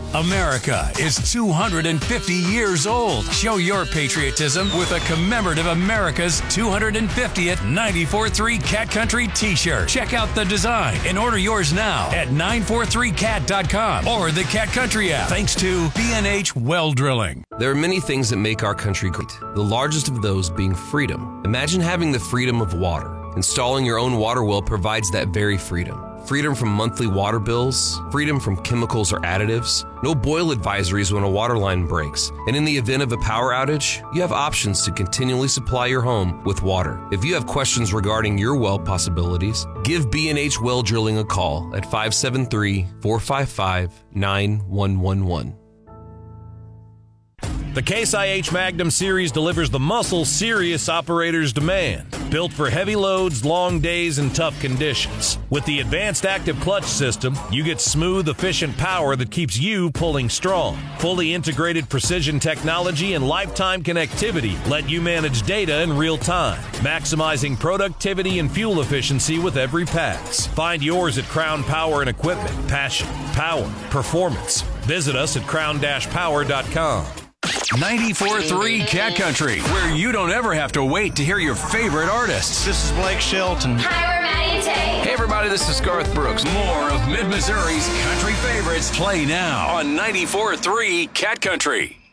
America is 250 years old. Show your patriotism with a commemorative America's 250th 94.3 Cat Country t-shirt. Check out the design and order yours now at 943cat.com or the Cat Country app. Thanks to B&H Well Drilling. There are many things that make our country great, the largest of those being freedom. Imagine having the freedom of water. Installing your own water well provides that very freedom. Freedom from monthly water bills, freedom from chemicals or additives, no boil advisories when a water line breaks, and in the event of a power outage, you have options to continually supply your home with water. If you have questions regarding your well possibilities, give B&H Well Drilling a call at 573-455-9111. The Case IH Magnum series delivers the muscle serious operators demand. Built for heavy loads, long days, and tough conditions. With the advanced active clutch system, you get smooth, efficient power that keeps you pulling strong. Fully integrated precision technology and lifetime connectivity let you manage data in real time, maximizing productivity and fuel efficiency with every pass. Find yours at Crown Power and Equipment. Passion, power, performance. Visit us at crown-power.com. 94.3 Cat Country, where you don't ever have to wait to hear your favorite artists. This is Blake Shelton. Hi, we're Maddie and Tay. Hey everybody, this is Garth Brooks. More of Mid-Missouri's country favorites play now on 94.3 Cat Country.